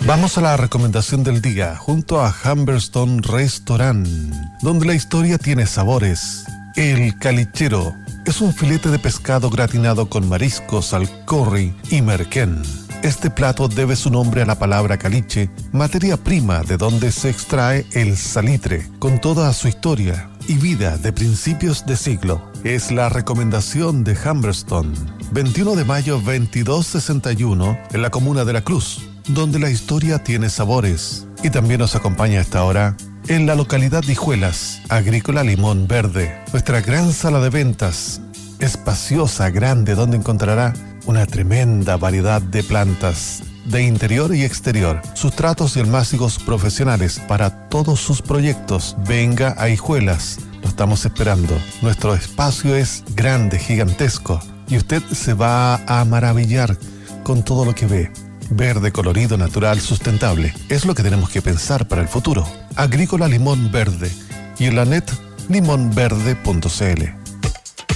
Vamos a la recomendación del día, junto a Humberstone Restaurant, donde la historia tiene sabores. El Calichero es un filete de pescado gratinado con mariscos al curry y merquén. Este plato debe su nombre a la palabra caliche, materia prima de donde se extrae el salitre, con toda su historia y vida de principios de siglo. Es la recomendación de Humberstone, 21 de mayo 2261, en la comuna de La Cruz, donde la historia tiene sabores. Y también nos acompaña a esta hora, en la localidad de Hijuelas, Agrícola Limón Verde, nuestra gran sala de ventas, espaciosa, grande, donde encontrará una tremenda variedad de plantas de interior y exterior, sustratos y almácigos profesionales para todos sus proyectos. Venga a Hijuelas, lo estamos esperando. Nuestro espacio es grande, gigantesco, y usted se va a maravillar con todo lo que ve. Verde, colorido, natural, sustentable. Es lo que tenemos que pensar para el futuro. Agrícola Limón Verde. Y en la net limonverde.cl.